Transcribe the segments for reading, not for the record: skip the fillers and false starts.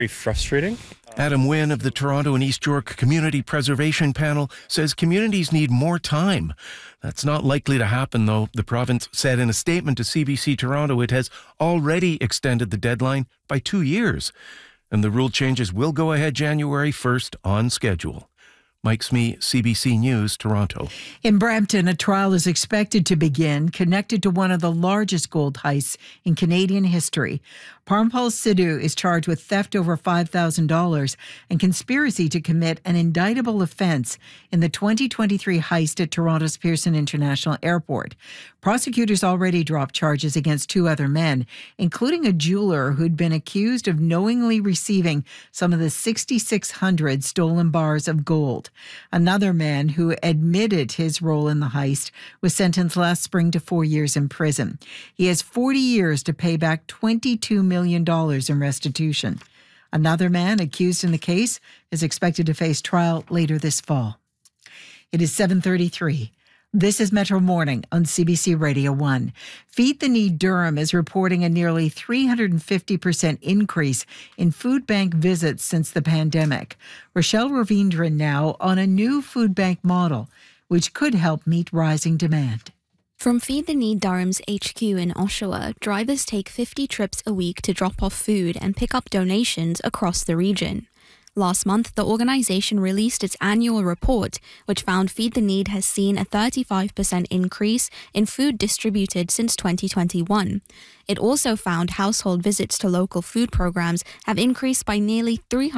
Very frustrating. Adam Wynn of the Toronto and East York Community Preservation Panel says communities need more time. That's not likely to happen, though. The province said in a statement to CBC Toronto it has already extended the deadline by 2 years. And the rule changes will go ahead January 1st on schedule. Mike Smee, CBC News, Toronto. In Brampton, a trial is expected to begin connected to one of the largest gold heists in Canadian history. Parmpal Sidhu is charged with theft over $5,000 and conspiracy to commit an indictable offence in the 2023 heist at Toronto's Pearson International Airport. Prosecutors already dropped charges against 2 other men, including a jeweler who'd been accused of knowingly receiving some of the 6,600 stolen bars of gold. Another man who admitted his role in the heist was sentenced last spring to 4 years in prison. He has 40 years to pay back $22 million in restitution. Another man accused in the case is expected to face trial later this fall. It is 7:33. This is Metro Morning on CBC Radio 1. Feed the Need Durham is reporting a nearly 350% increase in food bank visits since the pandemic. Rochelle Ravindran now on a new food bank model, which could help meet rising demand. From Feed the Need Durham's HQ in Oshawa, drivers take 50 trips a week to drop off food and pick up donations across the region. Last month, the organisation released its annual report, which found Feed the Need has seen a 35% increase in food distributed since 2021. It also found household visits to local food programs have increased by nearly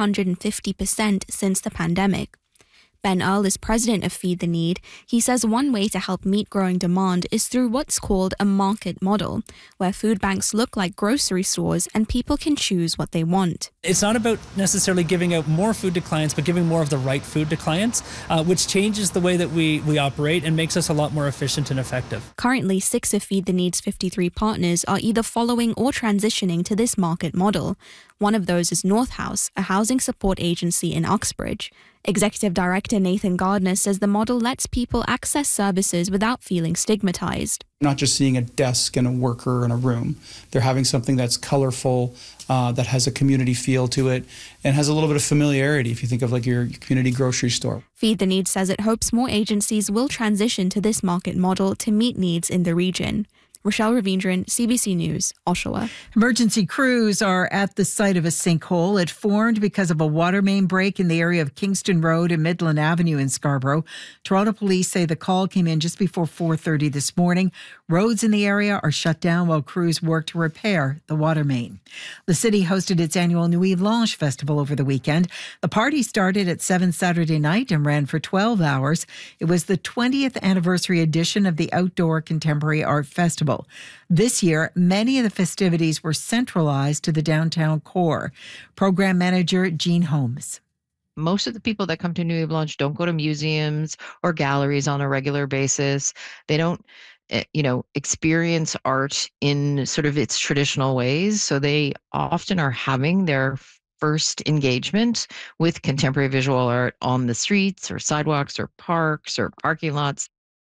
350% since the pandemic. Ben Earl is president of Feed the Need. He says one way to help meet growing demand is through what's called a market model, where food banks look like grocery stores and people can choose what they want. It's not about necessarily giving out more food to clients, but giving more of the right food to clients, which changes the way that we operate and makes us a lot more efficient and effective. Currently, 6 of Feed the Need's 53 partners are either following or transitioning to this market model. One of those is North House, a housing support agency in Uxbridge. Executive Director Nathan Gardner says the model lets people access services without feeling stigmatized. Not just seeing a desk and a worker in a room. They're having something that's colorful, that has a community feel to it, and has a little bit of familiarity if you think of like your community grocery store. Feed the Need says it hopes more agencies will transition to this market model to meet needs in the region. Rochelle Ravindran, CBC News, Oshawa. Emergency crews are at the site of a sinkhole. It formed because of a water main break in the area of Kingston Road and Midland Avenue in Scarborough. Toronto police say the call came in just before 4:30 this morning. Roads in the area are shut down while crews work to repair the water main. The city hosted its annual Nuit Blanche festival over the weekend. The party started at 7 Saturday night and ran for 12 hours. It was the 20th anniversary edition of the Outdoor Contemporary Art Festival. This year, many of the festivities were centralized to the downtown core. Program manager Jean Holmes. Most of the people that come to Nuit Blanche don't go to museums or galleries on a regular basis. They don't, experience art in sort of its traditional ways. So they often are having their first engagement with contemporary visual art on the streets or sidewalks or parks or parking lots.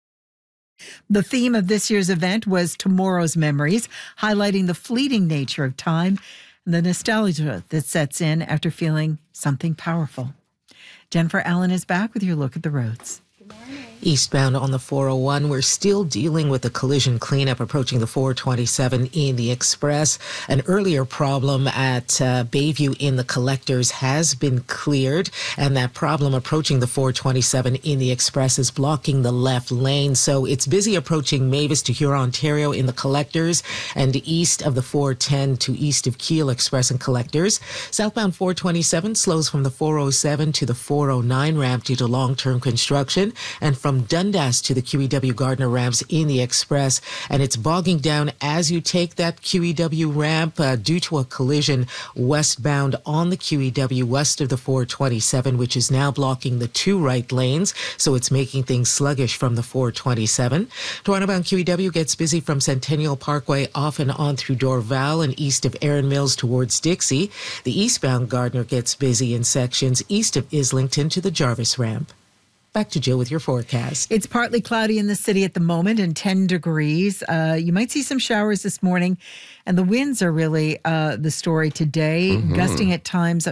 The theme of this year's event was Tomorrow's Memories, highlighting the fleeting nature of time and the nostalgia that sets in after feeling something powerful. Jennifer Allen is back with your look at the roads. Eastbound on the 401, we're still dealing with the collision cleanup approaching the 427 in the Express. An earlier problem at Bayview in the Collectors has been cleared, and that problem approaching the 427 in the Express is blocking the left lane. So it's busy approaching Mavis to Huron, Ontario in the Collectors, and east of the 410 to east of Keele Express and Collectors. Southbound 427 slows from the 407 to the 409 ramp due to long-term construction, and from Dundas to the QEW Gardner ramps in the Express, and it's bogging down as you take that QEW ramp due to a collision westbound on the QEW west of the 427, which is now blocking the 2 right lanes, so it's making things sluggish from the 427. Toronto-bound QEW gets busy from Centennial Parkway off and on through Dorval and east of Erin Mills towards Dixie. The eastbound Gardner gets busy in sections east of Islington to the Jarvis ramp. Back to Jill with your forecast. It's partly cloudy in the city at the moment and 10 degrees. You might see some showers this morning, and the winds are really the story today, gusting at times up